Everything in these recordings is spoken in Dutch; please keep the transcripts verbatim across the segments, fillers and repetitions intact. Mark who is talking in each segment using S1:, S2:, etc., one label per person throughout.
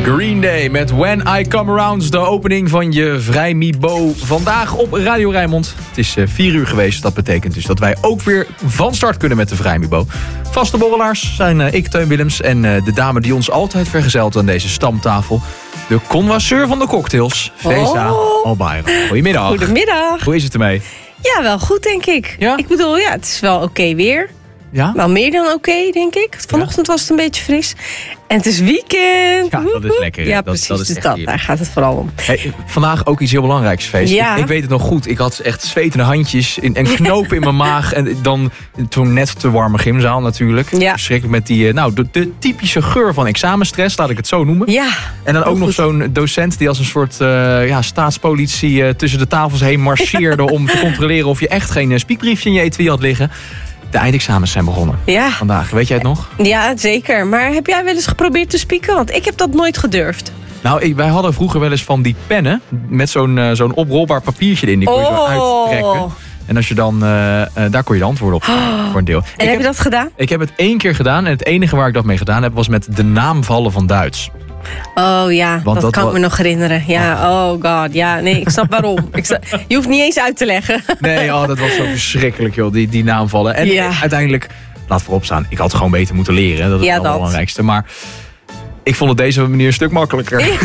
S1: Green Day met When I Come Around. De opening van je Vrijmibo. Vandaag op Radio Rijnmond. Het is uh, vier uur geweest. Dat betekent dus dat wij ook weer van start kunnen met de Vrijmibo. Vaste borrelaars zijn uh, ik, Teun Willems. En uh, de dame die ons altijd vergezelt aan deze stamtafel. De connoisseur van de cocktails. Feza oh. Albayrak. Goedemiddag.
S2: Goedemiddag.
S1: Hoe is het ermee?
S2: Ja, wel goed denk ik. Ja? Ik bedoel, ja, het is wel oké okay weer.
S1: Ja?
S2: Wel meer dan oké, okay, denk ik. Vanochtend ja. was het een beetje fris. En het is weekend.
S1: Ja, dat is lekker.
S2: Ja,
S1: dat,
S2: precies.
S1: Dat is
S2: dus
S1: echt
S2: dat, daar gaat het vooral om.
S1: Hey, vandaag ook iets heel belangrijks, Feest.
S2: Ja.
S1: Ik, ik weet het nog goed. Ik had echt zwetende handjes in, en knopen in mijn maag. En dan toen net te warme gymzaal natuurlijk.
S2: Ja.
S1: Verschrikkelijk met die, nou, de, de typische geur van examenstress, laat ik het zo noemen.
S2: Ja.
S1: En dan ook nog zo'n docent die als een soort uh, ja, staatspolitie uh, tussen de tafels heen marcheerde om te controleren of je echt geen uh, spiekbriefje in je etui had liggen. De eindexamens zijn begonnen.
S2: Ja.
S1: Vandaag. Weet jij het nog?
S2: Ja, zeker. Maar heb jij wel eens geprobeerd te spieken? Want ik heb dat nooit gedurfd.
S1: Nou, ik, wij hadden vroeger wel eens van die pennen met zo'n uh, zo'n oprolbaar papiertje erin. Die kon je
S2: oh.
S1: zo uittrekken. En als je dan, uh, uh, daar kon je de antwoorden op oh. voor een deel.
S2: En
S1: ik
S2: heb,
S1: heb
S2: je dat gedaan?
S1: Ik heb het één keer gedaan. En het enige waar ik dat mee gedaan heb was met de naamvallen van Duits.
S2: Oh ja,
S1: Want
S2: dat,
S1: dat
S2: kan
S1: wa-
S2: ik me nog herinneren. Ja, oh god. Ja, nee, ik snap waarom. ik snap, je hoeft niet eens uit te leggen.
S1: Nee, oh, dat was zo verschrikkelijk, joh, die, die naamvallen. En
S2: ja.
S1: uiteindelijk, laat voorop staan, ik had gewoon beter moeten leren. Dat is
S2: ja,
S1: het
S2: dat.
S1: belangrijkste. Maar ik vond het deze manier een stuk makkelijker.
S2: Ja,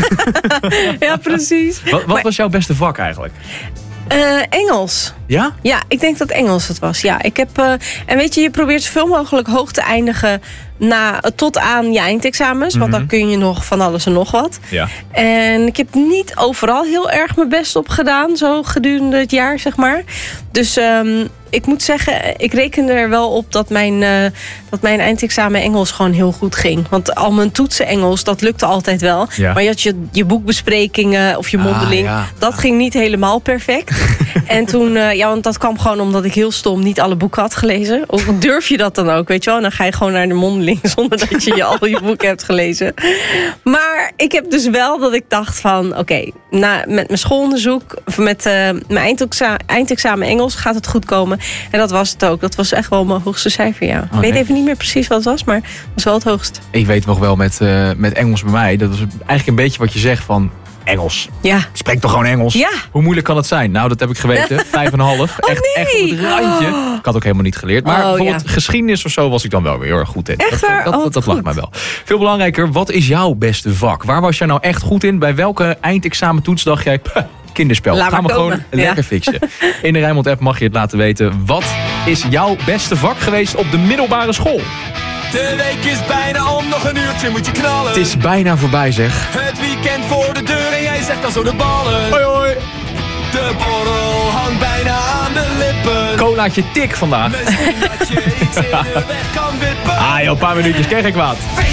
S2: ja precies.
S1: Wat, wat maar, was jouw beste vak eigenlijk?
S2: Uh, Engels.
S1: Ja?
S2: Ja, ik denk dat Engels het was. Ja, ik heb, uh, en weet je, je probeert zoveel mogelijk hoog te eindigen na, tot aan je eindexamens. Mm-hmm. Want dan kun je nog van alles en nog wat.
S1: Ja. En
S2: ik heb niet overal heel erg mijn best op gedaan. Zo gedurende het jaar, zeg maar. Dus um, ik moet zeggen, ik reken er wel op dat mijn, uh, dat mijn eindexamen Engels gewoon heel goed ging. Want al mijn toetsen Engels, dat lukte altijd wel. Ja. Maar je had je, je boekbesprekingen of je mondeling. Ah, ja. Dat ging niet helemaal perfect. En toen, uh, ja, want dat kwam gewoon omdat ik heel stom niet alle boeken had gelezen. Of durf je dat dan ook, weet je wel? Dan ga je gewoon naar de mondeling zonder dat je, je al je boeken hebt gelezen. Maar ik heb dus wel dat ik dacht van, oké, okay, met mijn schoolonderzoek, of met uh, mijn eindexa- eindexamen Engels gaat het goed komen. En dat was het ook. Dat was echt wel mijn hoogste cijfer, ja. Okay. Ik weet even niet meer precies wat het was, maar het was wel het hoogst.
S1: Ik weet nog wel met, uh, met Engels bij mij, dat was eigenlijk een beetje wat je zegt van Engels.
S2: Ja.
S1: Spreek toch gewoon Engels?
S2: Ja.
S1: Hoe moeilijk kan het zijn? Nou, dat heb ik geweten. Vijf en een half.
S2: Oh,
S1: echt,
S2: nee.
S1: echt op het randje. Oh. Ik had ook helemaal niet geleerd. Maar oh, bijvoorbeeld ja. geschiedenis of zo was ik dan wel weer heel erg goed in.
S2: Echt
S1: dat
S2: waar?
S1: dat, dat,
S2: oh,
S1: dat lag mij wel. Veel belangrijker, wat is jouw beste vak? Waar was jij nou echt goed in? Bij welke eindexamentoets dacht jij, puh, kinderspel.
S2: Laat
S1: Gaan we
S2: komen.
S1: gewoon
S2: ja.
S1: lekker fixen. In de Rijnmond app mag je het laten weten. Wat is jouw beste vak geweest op de middelbare school?
S3: De week is bijna om, nog een uurtje moet je knallen.
S1: Het is bijna voorbij, zeg.
S3: Het weekend voor de deur en jij zegt al zo de ballen.
S1: Hoi hoi.
S3: De borrel hangt bijna aan de lippen.
S1: Colaatje tik vandaag.
S3: Misschien dat je iets eerder weg kan wippen.
S1: Ah joh, een paar minuutjes, krijg ik wat.